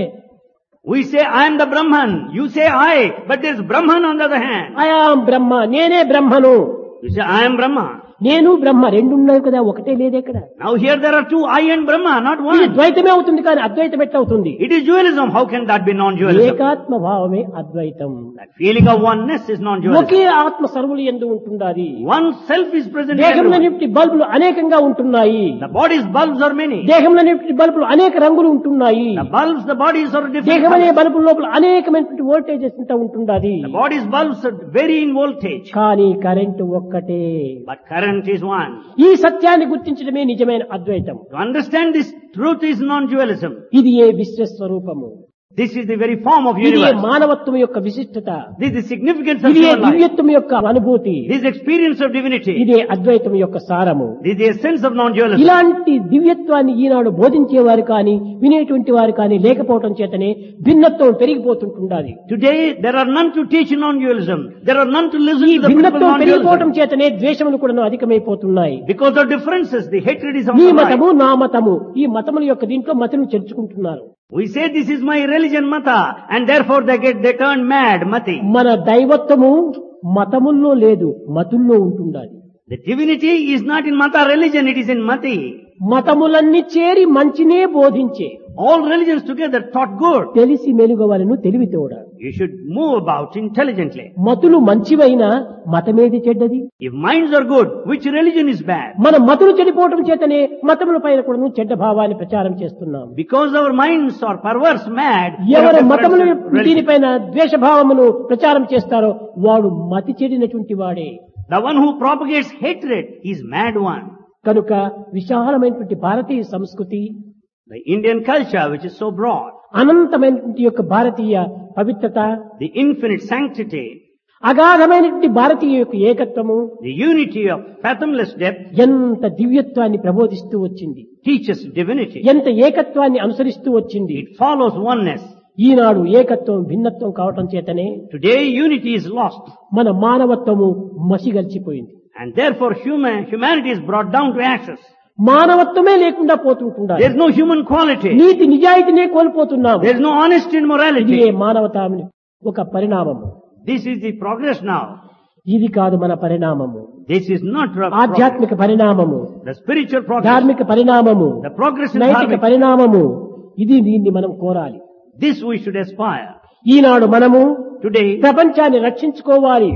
We say I am the Brahman. You say I, but there is Brahman on the other hand. I am బ్రహ్మ, నేనే బ్రహ్మను. You say I am Brahma. నేను బ్రహ్మ రెండు ఉన్నాయి కదా, ఒకటే లేదెక్కడ. Now here there are two, I and Brahma, not ఇది one. ద్వైతమే అవుతుంది కానీ అద్వైతం ఎట్లా అవుతుంది? It is dualism. How can that be non-dualism? ఏకాత్మ భావమే అద్వైతం. That feeling of oneness is non-dualism. ఒకే ఆత్మ సర్వులు యందు ఉంటుండాలి. One self is present in దేహంలో everyone. నింటి బల్బులు అనేకంగా ఉంటున్నాయి. The body's bulbs are many. దేహంలో నింటి బల్బులు అనేక రంగులు ఉంటున్నాయి. The bulbs, the bodies are different. దేహం అనే colors. బల్బుల లోపల అనేకమైనటువంటి వోల్టేజెస్ అంతా ఉంటుండాలి. The body's bulbs are vary in voltage. కానీ కరెంటు ఒక్కటే. But current is one. ఈ సత్యాన్ని గుర్తించడమే నిజమైన అద్వైతం. To understand this truth is non-dualism. ఇది ఏ విశ్వస్వరూపము. This is the very form of ఇది ఏ universe. మానవత్వం యొక్క విశిష్టత. This is the significance of ఇది ఏ human life. దివ్యత్వం యొక్క అనుభూతి. This is experience of divinity. ఇదే అద్వైతం యొక్క సారము. This is the essence of non-dualism. ఇలాంటి దివ్యత్వాన్ని ఈనాడు బోధించేవారు కానీ వినేటువంటి వారు కానీ లేకపోవటం చేతనే భిన్నత్వం పెరిగిపోతుంటుండాలి. Today there are none to teach non-dualism. There are none to listen ఈ to the principle of భిన్నత్వం పెరిగిపోవటం non-dualism. చేతనే ద్వేషములు కూడా అధికమైపోతున్నాయి. Because of differences, the hatred is నీ amplified. మతము నా మతము, ఈ మతముల యొక్క దీంట్లో మతను చేర్చుకుంటున్నారు. We say this is my religion, Mata, and therefore they turn mad, Mati. మన దైవత్వము మతముల్లో లేదు, మతుల్లో ఉంటుండాలి. The divinity is not in Mata religion, it is in Mati. మతములన్నీ చేరి మంచినే బోధించే All religions together taught good. తెలిసి మెలుగవలను తెలివితోడ. You should move about intelligently. మతులు మంచివైనా మతమేది చెడ్డది. If minds are good, which religion is bad? మన మతులు చెడిపోవటం చేతనే మతముల పైన కూడా చెడ్డ భావాన్ని ప్రచారం చేస్తున్నాం. Because our minds are perverse, mad, we have ఎవరు different మతములు religions. దీనిపైన ద్వేషభావమును ప్రచారం చేస్తారో వాడు మతి చెడినటువంటి వాడే. The one who propagates hatred is mad one. కనుక విశాలమైనటువంటి భారతీయ సంస్కృతి, The Indian culture, which is so broad, అనంతమైనటువంటి యొక్క భారతీయ పవిత్రత, the infinite sanctity, అగాధమైనటువంటి భారతీయ యొక్క ఏకత్వము the unity of fathomless depth ఎంత దివ్యత్వాన్ని ప్రబోధిస్తూ వచ్చింది, teaches divinity. ఎంత ఏకత్వాన్ని అనుసరిస్తూ వచ్చింది. It follows oneness. ఈనాడు ఏకత్వం భిన్నత్వం కావటం చేతనే Today unity is lost, మన మానవత్వము మసిగల్చిపోయింది. and therefore humanity is brought down to ashes. మానవత్వమే లేకుండా పోతుంటున్నారు. There is no human quality. NITI నిజాయితీనే కోల్పోతున్నాము. There is no honesty and ఇది morality. మానవతాని ఒక పరిణామము. This is the progress now. ఇది కాదు మన పరిణామము. This is not progress. ఆధ్యాత్మిక పరిణామము, The spiritual progress. ధార్మిక పరిణామము, The progress in నైతిక dharmic. పరిణామము, ఇది దీన్ని మనం కోరాలి. This we should aspire. ఈనాడు మనము Today ప్రపంచాన్ని రక్షించుకోవాలి,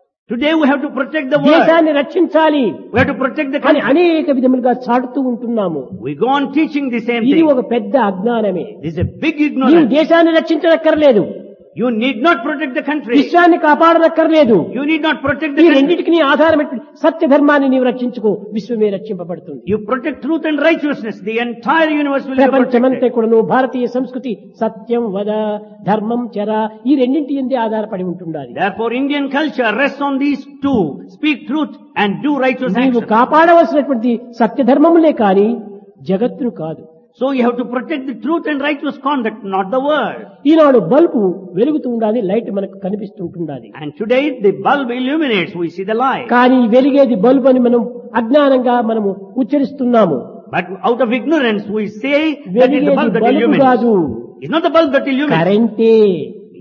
we have to protect the world. దేశాన్ని రక్షించాలి We have to protect the అని country. అనేక విధములుగా చాటుతూ ఉంటున్నాము. We go on teaching the same ఇది thing. ఒక పెద్ద అజ్ఞానమే. This is a big నీవు ignorance. దేశాన్ని రక్షించనక్కర్లేదు, You need not protect the country. విశ్వాన్ని కాపాడనక్కర్లేదు. You need not protect ఈ the country. రెండింటికి నీ ఆధారమైన సత్య ధర్మాన్ని నీవు రక్షించుకో, విశ్వమే రక్షింపబడుతుంది. You protect truth and righteousness. The entire universe will be ప్రపంచమంతా protected. కూడాను భారతీయ సంస్కృతి సత్యం వద ధర్మం చర ఈ రెండింటి ఎందే ఆధారపడి ఉంటుండాలి. Therefore Indian culture rests on these two. Speak truth and do righteous నీవు actions. కాపాడవలసినటువంటి సత్య ధర్మములే కాని జగత్తును కాదు. So you have to protect the truth and righteous conduct, not the world. Eenadu bulb వెలుగుతూ ఉండాలి, లైట్ మనకు కనిపిస్తుంటుండాలి. And today the bulb illuminates, we see the light. కానీ వెలిగేది bulb అని మనం అజ్ఞానంగా మనము ఉచ్చరిస్తున్నాము. But out of ignorance we say that is the వెలిగేది bulb that bulb illuminates. కాదు, It's not the bulb that illuminates. కరెంటే. It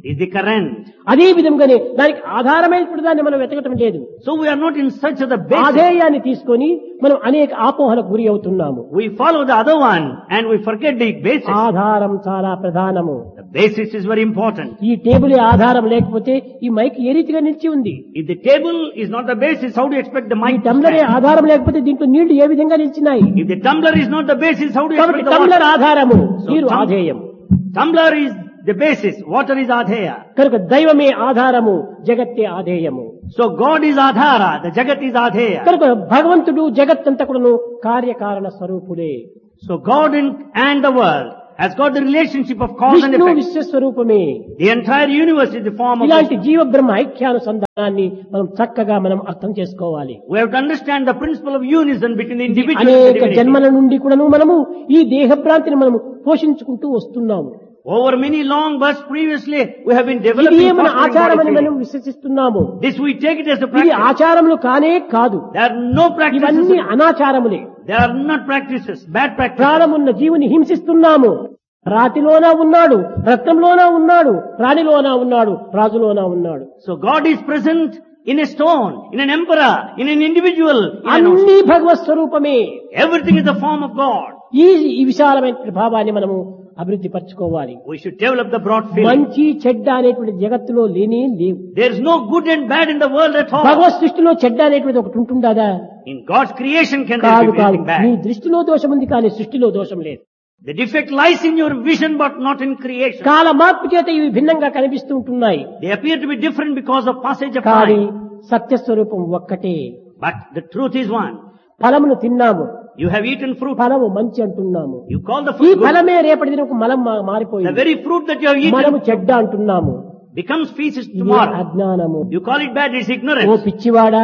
is the current. అదే విధంగానే దానికి ఆధారమైనటువంటి దాన్ని మనం వెతకటం లేదు. So we are not in search of the basis. ఆధేయాన్ని తీసుకొని మనం అనేక ఆపోహలకు గురి అవుతున్నాము. We follow the other one and we forget the basis. ఆధారం చాలా ప్రధానము. The basis is very important. ఈ టేబుల్ ఆధారం లేకపోతే ఈ మైక్ ఏ రీతిగా నిలిచి ఉంది? If the table is not the basis, how do you expect the ఈ mic to టంబ్లర్ stand? ఆధారం లేకపోతే దీంట్లో నీళ్లు ఏ విధంగా నిలిచినాయి? If the tumbler is not the basis, how do you కాబట్టి expect the టంబ్లర్ water? ఆధారము, నీరు ఆధేయం. Tumbler is the basis, water is adheya. కనుక దైవమే ఆధారము, జగత్తే ఆధేయము. So God is adhara, the jagat is adheya. కనుక భగవంతుడు జగత్తంతా కూడాను కార్యకారణ స్వరూపుడే. So God and the world has got the relationship of cause and Vishnu effect. విశ్వస్వరూపమే. The entire universe is the form of ఇలాంటి Vishnu. జీవ బ్రహ్మ ఐక్యానుసంధానాన్ని మనం చక్కగా మనం అర్థం చేసుకోవాలి. We have to understand the principle of unison between the individual and the అనేక divinity. జన్మల నుండి కూడాను మనము ఈ దేహభ్రాంతిని మనము పోషించుకుంటూ వస్తున్నాము. Over many long births previously, we have been ఇది developing మన fostering ఆచారం అని body మనం feeling. విశ్వసిస్తున్నాము. This we take it as a ఇది practice. ఆచారములు కానే కాదు. There are no practices. ఇవన్నీ అనాచారములే. There are not practices, bad practices. ప్రాణమున్న జీవుని హింసిస్తున్నాము. రాతిలోనా ఉన్నాడు, రత్నంలోనా ఉన్నాడు, రాణిలోనా ఉన్నాడు, రాజులోనా ఉన్నాడు. So God is present in a stone, in an emperor, in an individual. In an ocean. అన్ని భగవత్ స్వరూపమే. Everything is the form of God. ఈ విశాలమైన భావాన్ని మనము అభివృద్ధి పరచుకోవాలి. We should develop the broad feeling. మంచి చెడ్డ అనేటువంటి జగత్తులో లేనే లేవు. There is no good and bad in the world at all. భగవత్ సృష్టిలో చెడ్డ అనేటువంటి ఒకటి ఉంటుందా? In God's creation can there కాదు be కాదు. anything నీ bad. దృష్టిలో దోషం ఉంది కానీ సృష్టిలో దోషం లేదు. The defect lies in your vision but not in creation. కాల మార్పు చేత ఇవి భిన్నంగా కనిపిస్తూ ఉంటున్నాయి. They appear to be different because of passage of కానీ time. సత్యస్వరూపం ఒక్కటే. But the truth is one. ఫలమును తిన్నాము, You have eaten fruit. ఫలము మంచి అంటున్నాము. You call the ఈ fruit good. ఫలమే రేపటి దినకు మలం The మారిపోయింది. very fruit that you have మనము eaten చెడ్డ అంటున్నాము. becomes feces ఇది tomorrow. అజ్ఞానము. You call it bad, it's oh ignorance. పిచ్చివాడా,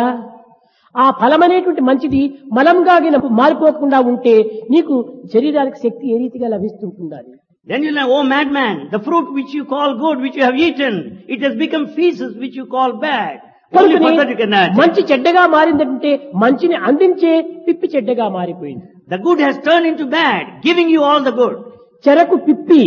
ఆ ఫలం అనేటువంటి మంచిది మలంగా మారిపోకుండా ఉంటే నీకు శరీరానికి శక్తి ఏ రీతిగా లభిస్తుంటుండాలి? Then you'll say, oh madman, the fruit which you call good, which you have eaten, it has become feces which you call bad. Only for that you can add. మంచి చెడ్డగా మారిందంటే మంచిని అందించే పిప్పి చెడ్డగా మారిపోయింది. The good has turned into bad, giving you all the good. చెరకు పిప్పి,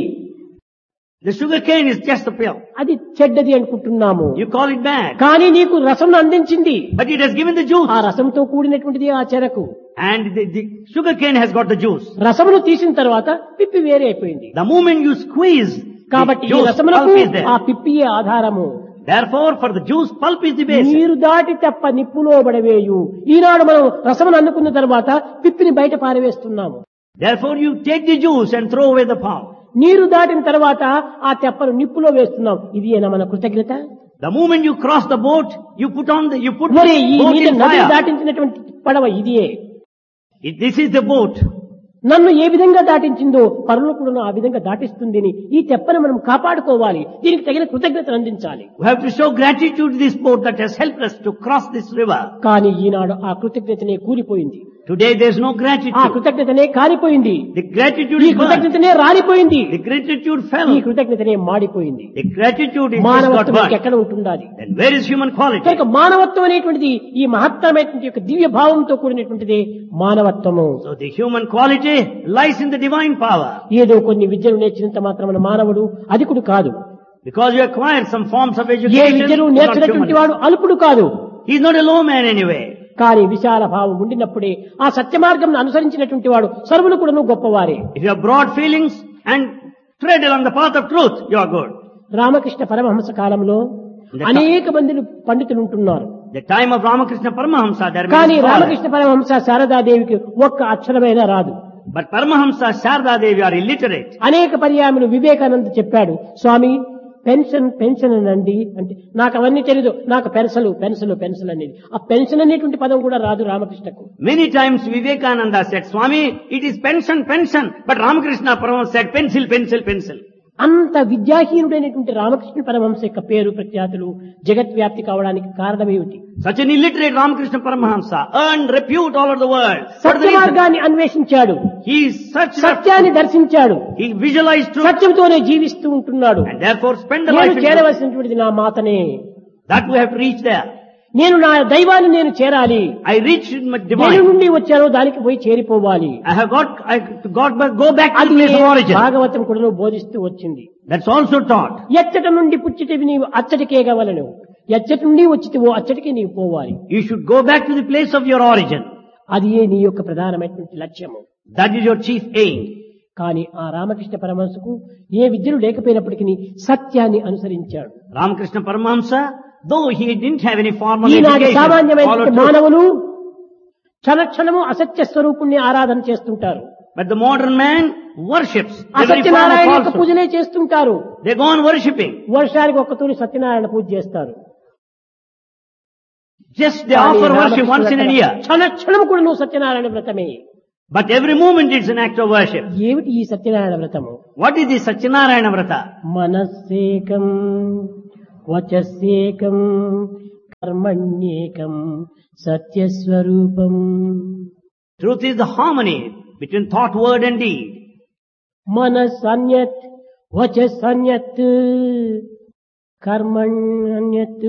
The sugar cane is just a pill. అది చెడ్డది అనుకుంటున్నాము. You call it bad. కానీ నీకు రసం అందించింది. But it has given the juice. ఆ రసంతో కూడినటువంటిది ఆ చెరకు. And the sugar cane has got the juice. రసమును తీసిన తర్వాత పిప్పి వేరే అయిపోయింది. The moment you squeeze, కాబట్టి the ఈ juice, రసములకు pulp is there. ఆ పిప్పియే ఆధారము. Therefore, for the juice, pulp is the basis. నీరు దాటి తప్ప నిప్పులో పడవేయు. ఈనాడు మనం రసమును అందుకున్న తర్వాత పిప్పిని బయట పారవేస్తున్నాము. Therefore, you take the juice and throw away the pulp. నీరు దాటిన తర్వాత ఆ తెప్పను నిప్పులో వేస్తున్నాం. ఇది మన కృతజ్ఞత? The moment you cross the boat, you put మరి the ఈ boat నీటి in నదిని fire. దాటించినటువంటి పడవ ఇదియే. This is the boat. నన్ను ఏ విధంగా దాటించిందో పరలోకులను ఆ విధంగా దాటిస్తుంది. ఈ తెప్పను మనం కాపాడుకోవాలి. దీనికి తగిన కృతజ్ఞతను అందించాలి. We have to show gratitude to this boat that has helped us to cross this river. కానీ ఈనాడు ఆ కృతజ్ఞతనే కూలిపోయింది. Today there is no ఆ gratitude. కృతజ్ఞతనే కాలిపోయింది. The gratitude ఈ is burnt. కృతజ్ఞతనే రాలిపోయింది. The gratitude ఈ fell. కృతజ్ఞతనే మాడిపోయింది. The gratitude is just got మానవత్వం burnt. ఎక్కడ ఉంటుండాలి? Then where is human quality? కనుక మానవత్వం అనేటువంటిది ఈ మహత్తరమైనటువంటి యొక్క దివ్య భావంతో కూడినటువంటిది మానవత్వము. So the human quality lies in the divine power. ఏదో కొన్ని విద్యలు నేర్చినంత మాత్రమే మానవుడు అధికుడు కాదు. Because you acquired some forms of A education, విద్యలు you're not నేర్చినటువంటి human. వాడు అల్పుడు కాదు. He is not a low man anyway. కానీ విశాల భావం ఉండినప్పుడే ఆ సత్య మార్గం అనుసరించినటువంటి వాడు సర్వులు కూడాను గొప్పవారే. If you have broad feelings and tread along the path of truth, you are good. Ramakrishna Paramahamsa కాలంలో అనేక మంది పండితులు ఉంటున్నారు. The time of Ramakrishna Paramahamsa, there are కానీ many scholars. రామకృష్ణ పరమహంస శారదాదేవికి ఒక్క అక్షరమైనా రాదు. But Paramahamsa, Sharda Devi are illiterate. అనేక పర్యాయములు వివేకానంద చెప్పాడు, స్వామి పెన్షన్ అనండి అంటే నాకు అవన్నీ తెలియదు, నాకు పెన్సిల్ అనేది. ఆ పెన్షన్ అనేటువంటి పదం కూడా రాదు రామకృష్ణకు. Many times Vivekananda said, Swami, it is pension. But Ramakrishna Paramahamsa said, pencil. అంత విద్యాహీనుడైనటువంటి రామకృష్ణ పరమహంస యొక్క పేరు ప్రఖ్యాతులు జగద్వ్యాప్తి కావడానికి కారణమేమిటి? Such an illiterate Ramakrishna Paramahamsa earned repute all over the world. What is Satya the reason? మార్గాన్ని అన్వేషించాడు, He is such సత్యాన్ని దర్శించాడు, he visualized truth సత్యంతోనే జీవిస్తూ ఉంటున్నాడు. and therefore spend the life నేను in truth. చేరవలసినటువంటిది నా మాతనే. That we have to reach there. నేను నా దైవాన్ని నేను చేరాలి, I reached my దేని divine. నుండి వచ్చానో దానికి పోయి చేరిపోవాలి. Go back to the అది place of origin. భాగవతం కూడా బోధిస్తూ వచ్చింది. That's also taught. ఎచ్చట నుండి పుచ్చిటివి నీవు అచ్చటికే గవలను, ఎచ్చటి నుండి వచ్చితివో అచ్చటికి నీవు పోవాలి. You should go back to the place of your origin. అది నీ యొక్క ప్రధానమైనటువంటి లక్ష్యము. That is your chief aim. కానీ ఆ రామకృష్ణ పరమహంసకు ఏ విద్యలు లేకపోయినప్పటికీ సత్యాన్ని అనుసరించాడు. Ramakrishna Paramahamsa, though he didn't have any formal ఈనాటి education, సామాన్యమైన followed truth. మానవులు క్షణక్షణము అసత్య స్వరూపుణ్ణి ఆరాధన చేస్తుంటారు. But the modern man worships every form of అసత్యనారాయణ యొక్క falsehood. పూజలే చేస్తుంటారు. They go on worshipping. వర్షానికి ఒక్కతూరి సత్యనారాయణ పూజ చేస్తారు. Just they offer worship once in a year. Kshana Kshanam కూడా నువ్వు Satyanarayana వ్రతమే. But every moment it's an act of worship. ఏమిటి ఈ సత్యనారాయణ వ్రతము? What is the Satyanarayana Vrata? మనస్సేకం వచస్సేకం కర్మణ్యేకం సత్యస్వరూపం. Truth is the harmony between thought, word and deed. మనస్సన్యత్ వచస్సన్యత్ కర్మణ్యత్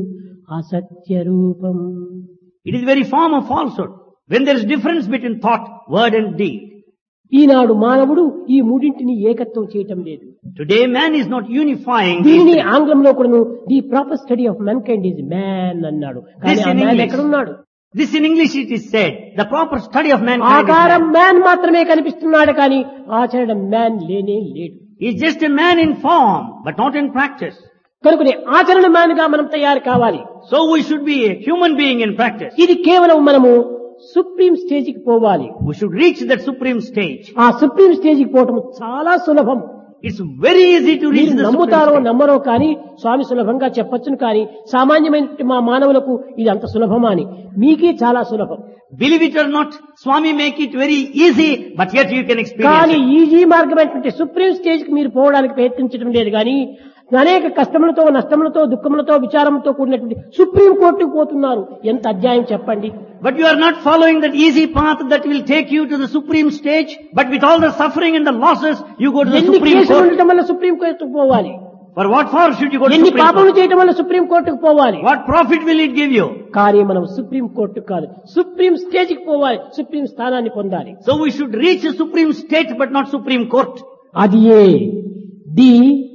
అసత్యరూపం. It is the very form of falsehood. When there is difference between thought, word and deed. ఈనాడు మానవుడు ఈ మూడింటిని ఏకత్వం చేయటం లేదు. Today man is not unifying these దీనిని things. ఆంగ్లంలో కూడాను the proper study of man kind is man అన్నాడు. కానీ This ఆ in మ్యాన్ English. ఎక్కడున్నాడు? This in English it is said, the proper study of mankind is ఆకారం man. Man మాత్రమే కనిపిస్తున్నాడు కానీ ఆచరణ మ్యాన్ లేనే లేడు. He is just a man in form, but not in practice. కనుకనే ఆచరణ మ్యాన్ గా మనం తయారు కావాలి. So we should be a human being in practice. ఇది కేవలం మనము సుప్రీం స్టేజ్ కి పోవాలి. We should reach that supreme stage. ఆ సుప్రీం స్టేజ్ కి పోవటం చాలా సులభం. It's very easy to reach మీరు the supreme నమ్ముతారో stage. నమ్మరో కానీ స్వామి సులభంగా చెప్పొచ్చును కానీ సామాన్యమైన మా మానవులకు ఇది అంత సులభమా అని మీకే చాలా సులభం. Believe it or not, Swami make it very easy, but yet you can experience కానీ it. ఈజీ మార్గమైనటువంటి సుప్రీం స్టేజ్ కి మీరు పోవడానికి ప్రయత్నించడం లేదు కానీ అనేక కష్టములతో నష్టములతో దుఃఖములతో విచారంతో కూడినటువంటి సుప్రీం కోర్టుకు పోతున్నారు. ఎంత అధ్యాయం చెప్పండి. But you are not following that easy path that will take you to the supreme stage, but with all the suffering and the losses, you go to the ఎన్ని supreme కేసులు court. ఉండటం వల్ల supreme కోర్టుకు పోవాలి? For what for should you go to ఎన్ని supreme పాపములు court? చేయటం వల్ల సుప్రీం కోర్టుకు పోవాలి? What profit will it give you? కానీ మనం సుప్రీం కోర్టు కాదు, సుప్రీం స్టేజ్ కి పోవాలి, సుప్రీం స్థానాన్ని పొందాలి. So we should reach a supreme state, but not supreme court. అది ఏ the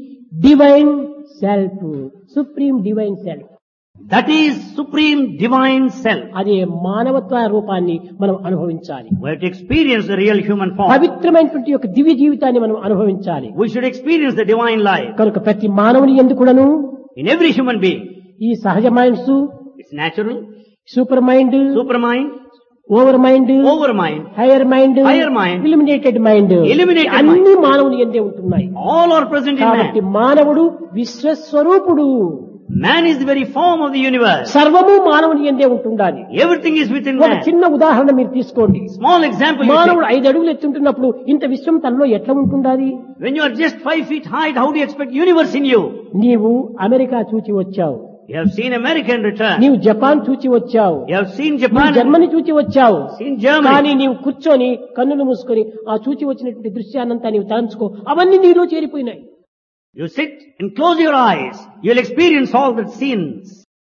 divine self, supreme divine self. That is supreme divine self. అదే మానవత్వ రూపాన్ని మనం అనుభవించాలి. We have to experience the real human form. పవిత్రమైనటువంటి యొక్క దివ్య జీవితాన్ని మనం అనుభవించాలి. We should experience the divine life కనుక ప్రతి మానవుని ఎందుకును in every human being. ఈ సహజ minds, It's natural, super mind, supermind, over mind, overmind, hire mind, Higher mind, illuminated mind, Illuminated అన్ని మానవుని ఎందే ఉంటున్నాయి. all are present in కాబట్టి man. మానవుడు విశ్వస్వరూపుడు. Man is the very form of the universe. సర్వము మానవుని ఎందే ఉంటుండాలి. Everything is within ఒక man. చిన్న ఉదాహరణ మీరు తీసుకోండి. Small example you మానవుడు take. 5 అడుగులు ఎత్తుంటున్నప్పుడు ఇంత విశ్వం తనలో ఎట్లా ఉంటుండాలి? When you are just 5 feet height, how do you expect universe in you? నీవు అమెరికా చూచి వచ్చావు, You have seen America in return. నీవు జపాన్ చూచి వచ్చావు, You have seen నీవు Japan, జర్మనీ చూచి వచ్చావు. seen Germany. కానీ నీవు కూర్చొని కన్నులు మూసుకొని ఆ చూచి వచ్చినటువంటి దృశ్యాన్నంతా నీవు తలంచుకో, అవన్నీ నీలో చేరిపోయినాయి. You sit and close your eyes. You will experience all the scenes.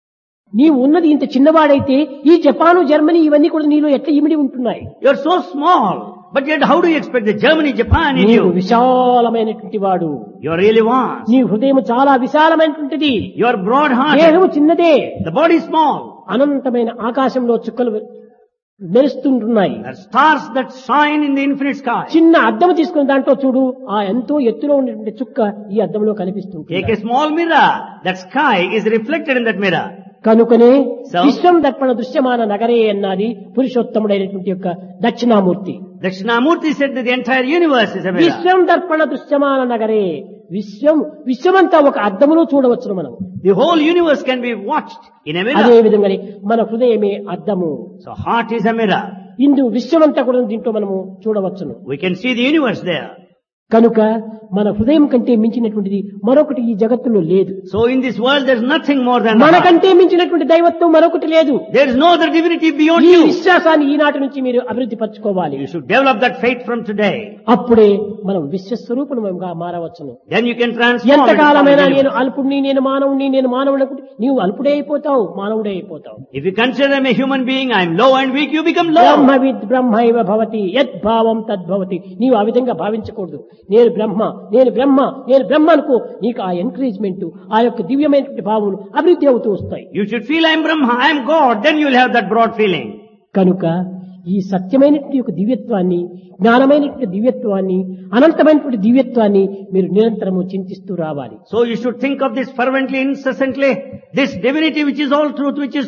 నీవు ఉన్నది ఇంత చిన్నవాడైతే ఈ జపాను జర్మనీ ఇవన్నీ కూడా నీలో ఎట్లా ఇమిడి ఉంటున్నాయి? You are so small, but yet how do you expect the Germany, Japan in నీవు you? విశాలమైనటువంటి వాడు, You are really vast. నీ హృదయం చాలా విశాలమైనటువంటిది, You are broad-hearted. దేహము చిన్నదే, The body is small. అనంతమైన ఆకాశంలో చుక్కలు మెరుస్తుంటున్నాయి. There are stars that shine in the infinite sky. చిన్న అద్దం తీసుకుని దాంట్లో చూడు, ఆ ఎంతో ఎత్తులో ఉన్నటువంటి చుక్క ఈ అద్దంలో కనిపిస్తుంది. Take a small mirror. That sky is reflected in that mirror. కనుకనే So- విశ్వం దర్పణ దృశ్యమాన నగరే అన్నది పురుషోత్తముడైనటువంటి యొక్క Dakshinamurthy. Dakshinamurti said that the entire universe is a mirror. విశ్వం దర్పణ దృశ్యమాన నగరే, విశ్వమంతా ఒక అద్దములో చూడవచ్చును మనం. The whole universe can be watched in a అదే mirror. విధంగానే మన హృదయమే అద్దము. So heart is a mirror. ఇందు విశ్వమంతా కూడా దీంట్లో మనము చూడవచ్చును. We can see the universe there. కనుక మన హృదయం కంటే మించినటువంటిది మరొకటి ఈ జగత్తులో లేదు. So in this world there is nothing more than the heart. మనకంటే మించినటువంటి దైవత్వం మరొకటి లేదు. There is no other divinity beyond ఈ you. విశ్వాసాన్ని ఈనాటి నుంచి మీరు అభివృద్ధి పరచుకోవాలి. You should develop that faith from today. అప్పుడే మనం విశ్వస్వరూపులుగా మారవచ్చును. Then you can transform. ఎంతకాలమైనా నేను అల్పుడిని, నేను మానవుడు నీవు అల్పుడే అయిపోతావు, మానవుడే అయిపోతావు. If you consider I'm a human being, I'm low and weak, you become low. బ్రహ్మవిద్ బ్రహ్మైవ భవతి యద్భావం తద్భవతి. నీవు ఆ విధంగా భావించకూడదు. నేను బ్రహ్మ అనుకో. నీకు ఆ ఎంకరేజ్మెంట్, ఆ యొక్క దివ్యమైనటువంటి భావములు అభివృద్ధి అవుతూ వస్తాయి. You should feel I'm Brahma, I'm God, then you'll have that broad feeling. కనుక ఈ సత్యమైనటువంటి యొక్క దివ్యత్వాన్ని, జ్ఞానమైనటువంటి దివ్యత్వాన్ని, అనంతమైనటువంటి దివ్యత్వాన్ని మీరు నిరంతరము చింతిస్తూ రావాలి. So you should think of this fervently, incessantly, this divinity which is all truth, which is